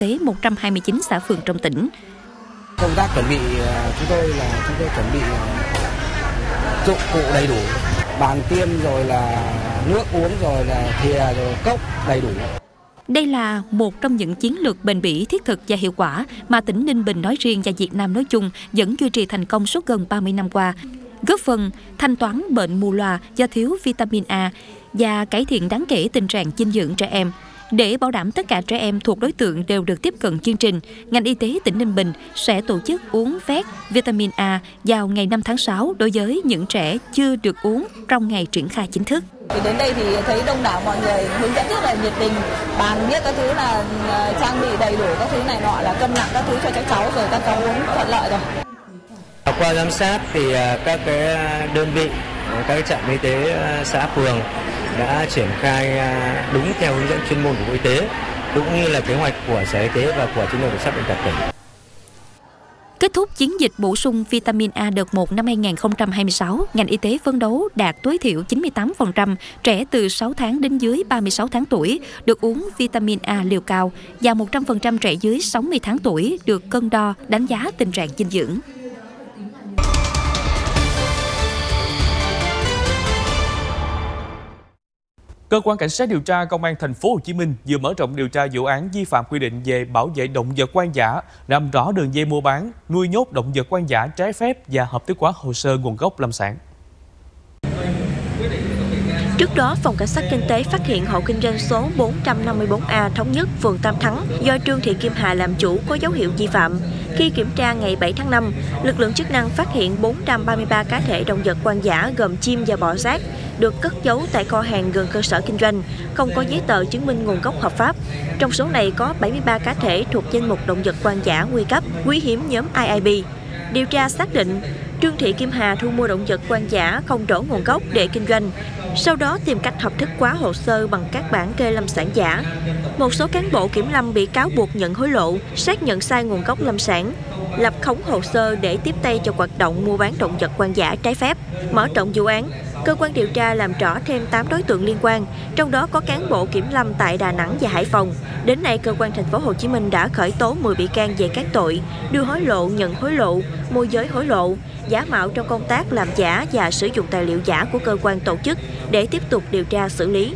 tới 129 xã phường trong tỉnh. Công tác chuẩn bị chúng tôi chuẩn bị dụng cụ đầy đủ, bàn tiêm rồi là nước uống rồi là thìa rồi cốc đầy đủ. Đây là một trong những chiến lược bền bỉ, thiết thực và hiệu quả mà tỉnh Ninh Bình nói riêng và Việt Nam nói chung vẫn duy trì thành công suốt gần 30 năm qua, góp phần thanh toán bệnh mù lòa do thiếu vitamin A và cải thiện đáng kể tình trạng dinh dưỡng trẻ em. Để bảo đảm tất cả trẻ em thuộc đối tượng đều được tiếp cận chương trình, ngành y tế tỉnh Ninh Bình sẽ tổ chức uống vét vitamin A vào ngày 5 tháng 6 đối với những trẻ chưa được uống trong ngày triển khai chính thức. Đến đây thì thấy đông đảo mọi người hướng dẫn rất là nhiệt tình, bàn biết các thứ là trang bị đầy đủ các thứ này nọ, là cân nặng các thứ cho các cháu, rồi các cháu uống thuận lợi rồi. Qua giám sát thì các cái đơn vị, các trạm y tế xã phường đã triển khai đúng theo hướng dẫn chuyên môn của Bộ Y tế, cũng như là kế hoạch của Sở Y tế và của Trung tâm Kiểm soát bệnh tật tỉnh. Kết thúc chiến dịch bổ sung vitamin A đợt 1 năm 2026, ngành y tế phấn đấu đạt tối thiểu 98% trẻ từ 6 tháng đến dưới 36 tháng tuổi được uống vitamin A liều cao và 100% trẻ dưới 60 tháng tuổi được cân đo đánh giá tình trạng dinh dưỡng. Cơ quan cảnh sát điều tra Công an thành phố Hồ Chí Minh vừa mở rộng điều tra vụ án vi phạm quy định về bảo vệ động vật hoang dã, làm rõ đường dây mua bán, nuôi nhốt động vật hoang dã trái phép và hợp thức hóa hồ sơ nguồn gốc lâm sản. Trước đó, Phòng Cảnh sát Kinh tế phát hiện hộ kinh doanh số 454A Thống Nhất, phường Tam Thắng do Trương Thị Kim Hà làm chủ có dấu hiệu vi phạm. Khi kiểm tra ngày 7 tháng 5, lực lượng chức năng phát hiện 433 cá thể động vật hoang dã gồm chim và bò sát được cất giấu tại kho hàng gần cơ sở kinh doanh, không có giấy tờ chứng minh nguồn gốc hợp pháp. Trong số này có 73 cá thể thuộc danh mục động vật hoang dã nguy cấp, quý hiếm nhóm IIB. Điều tra xác định, Trương Thị Kim Hà thu mua động vật hoang dã không rõ nguồn gốc để kinh doanh, sau đó tìm cách hợp thức hóa hồ sơ bằng các bản kê lâm sản giả. Một số cán bộ kiểm lâm bị cáo buộc nhận hối lộ, xác nhận sai nguồn gốc lâm sản, lập khống hồ sơ để tiếp tay cho hoạt động mua bán động vật hoang dã trái phép. Mở rộng vụ án, cơ quan điều tra làm rõ thêm 8 đối tượng liên quan, trong đó có cán bộ kiểm lâm tại Đà Nẵng và Hải Phòng. Đến nay, cơ quan thành phố Hồ Chí Minh đã khởi tố 10 bị can về các tội đưa hối lộ, nhận hối lộ, môi giới hối lộ, giả mạo trong công tác làm giả và sử dụng tài liệu giả của cơ quan tổ chức để tiếp tục điều tra xử lý.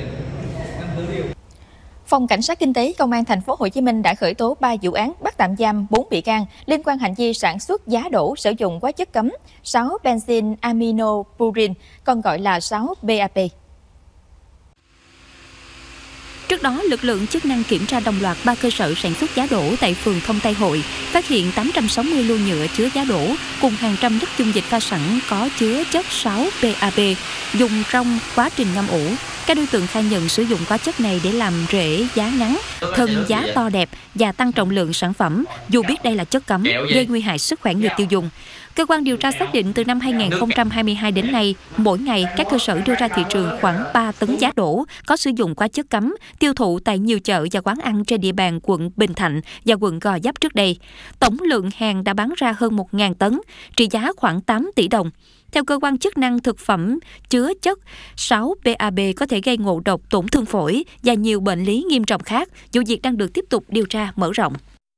Phòng Cảnh sát Kinh tế Công an thành phố Hồ Chí Minh đã khởi tố 3 vụ án, bắt tạm giam 4 bị can liên quan hành vi sản xuất, giá đổ, sử dụng hóa chất cấm 6-benzene aminopurin, còn gọi là 6-BAP. Trước đó, lực lượng chức năng kiểm tra đồng loạt 3 cơ sở sản xuất giá đổ tại phường Thông Tây Hội, phát hiện 860 lu nhựa chứa giá đổ cùng hàng trăm lít dung dịch pha sẵn có chứa chất 6-BAP dùng trong quá trình ngâm ủ. Các đối tượng khai nhận sử dụng hóa chất này để làm rễ giá ngắn, thân giá to đẹp và tăng trọng lượng sản phẩm, dù biết đây là chất cấm, gây nguy hại sức khỏe người tiêu dùng. Cơ quan điều tra xác định từ năm 2022 đến nay, mỗi ngày các cơ sở đưa ra thị trường khoảng 3 tấn giá đổ có sử dụng hóa chất cấm, tiêu thụ tại nhiều chợ và quán ăn trên địa bàn quận Bình Thạnh và quận Gò Vấp trước đây. Tổng lượng hàng đã bán ra hơn 1.000 tấn, trị giá khoảng 8 tỷ đồng. Theo cơ quan chức năng, thực phẩm chứa chất 6-BAP có thể gây ngộ độc, tổn thương phổi và nhiều bệnh lý nghiêm trọng khác. Vụ việc đang được tiếp tục điều tra mở rộng.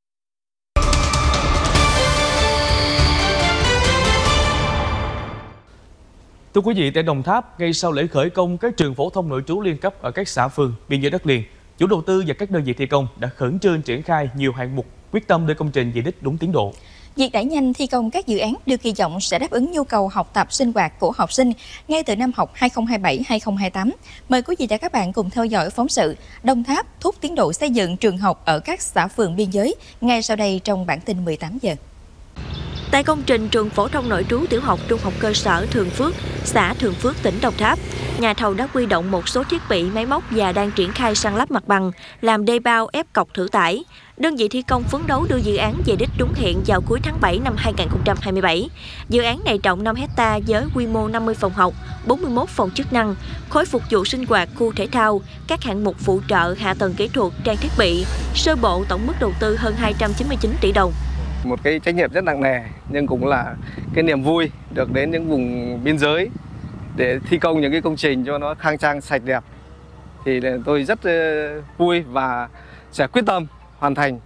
Thưa quý vị, tại Đồng Tháp, ngay sau lễ khởi công các trường phổ thông nội trú liên cấp ở các xã phường biên giới đất liền, chủ đầu tư và các đơn vị thi công đã khẩn trương triển khai nhiều hạng mục, quyết tâm đưa công trình về đích đúng tiến độ. Việc đẩy nhanh thi công các dự án được kỳ vọng sẽ đáp ứng nhu cầu học tập sinh hoạt của học sinh ngay từ năm học 2027-2028. Mời quý vị và các bạn cùng theo dõi phóng sự Đồng Tháp thúc tiến độ xây dựng trường học ở các xã phường biên giới ngay sau đây trong bản tin 18 giờ. Tại công trình trường phổ thông nội trú tiểu học trung học cơ sở Thường Phước, xã Thường Phước, tỉnh Đồng Tháp, nhà thầu đã huy động một số thiết bị máy móc và đang triển khai san lấp mặt bằng, làm đê bao, ép cọc thử tải. Đơn vị thi công phấn đấu đưa dự án về đích đúng hẹn vào cuối tháng 7 năm 2027. Dự án này rộng 5 hectare với quy mô 50 phòng học, 41 phòng chức năng, khối phục vụ sinh hoạt, khu thể thao, các hạng mục phụ trợ, hạ tầng kỹ thuật, trang thiết bị. Sơ bộ tổng mức đầu tư hơn 299 tỷ đồng. Một cái trách nhiệm rất nặng nề, nhưng cũng là cái niềm vui được đến những vùng biên giới để thi công những cái công trình cho nó khang trang, sạch đẹp. Thì tôi rất vui và sẽ quyết tâm hoàn thành